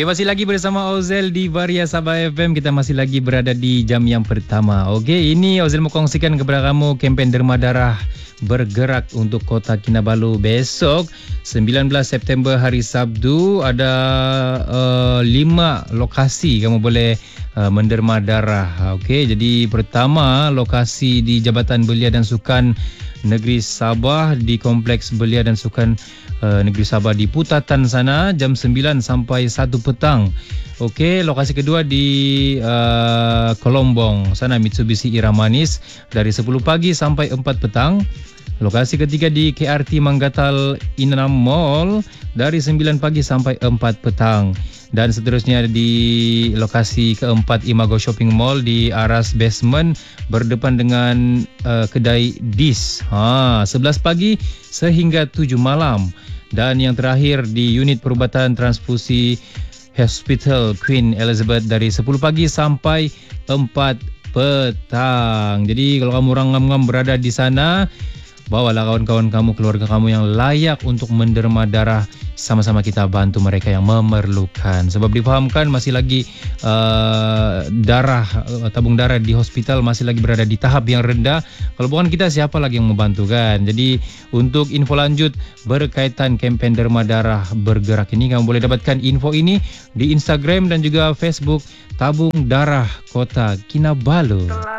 Okey, masih lagi bersama Ozel di Varia Sabah FM. Kita masih lagi berada di jam yang pertama. Okey, ini Ozel mau kongsikan kepada kamu kempen Derma Darah bergerak untuk Kota Kinabalu besok 19 September hari Sabtu. Ada 5 lokasi kamu boleh menderma darah. Okey, jadi pertama lokasi di Jabatan Belia dan Sukan Negeri Sabah di Kompleks Belia dan Sukan Negeri Sabah di Putatan sana jam 9 sampai 1 petang. Okey, lokasi kedua di Kolombong sana Mitsubishi Iramanis dari 10 pagi sampai 4 petang. Lokasi ketiga di KRT Manggatal Inam Mall dari 9 pagi sampai 4 petang. Dan seterusnya di lokasi keempat Imago Shopping Mall di Aras Basement berdepan dengan kedai Dis. 11 pagi sehingga 7 malam. Dan yang terakhir di unit perubatan transfusi Hospital Queen Elizabeth dari 10 pagi sampai 4 petang. Jadi kalau kamu orang ngam-ngam berada di sana, bawalah kawan-kawan kamu, keluarga kamu yang layak untuk menderma darah. Sama-sama kita bantu mereka yang memerlukan. Sebab difahamkan masih lagi tabung darah di hospital masih lagi berada di tahap yang rendah. Kalau bukan kita, siapa lagi yang membantu kan? Jadi untuk info lanjut berkaitan kempen derma darah bergerak ini, kamu boleh dapatkan info ini di Instagram dan juga Facebook Tabung Darah Kota Kinabalu.